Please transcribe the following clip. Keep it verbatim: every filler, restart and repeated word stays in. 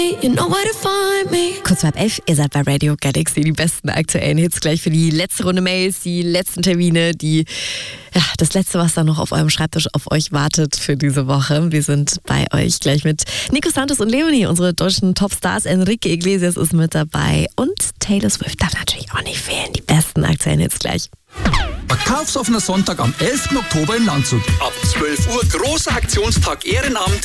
You know where to find me. Kurz vor halb elf, ihr seid bei Radio Galaxy, die besten aktuellen Hits gleich für die letzte Runde Mails, die letzten Termine, die, ja, das letzte, was da noch auf eurem Schreibtisch auf euch wartet für diese Woche. Wir sind bei euch gleich mit Nico Santos und Leonie, unsere deutschen Topstars. Enrique Iglesias ist mit dabei und Taylor Swift darf natürlich auch nicht fehlen. Die besten aktuellen Hits gleich. Verkaufsoffener Sonntag am elften Oktober in Landshut. Ab zwölf Uhr großer Aktionstag Ehrenamt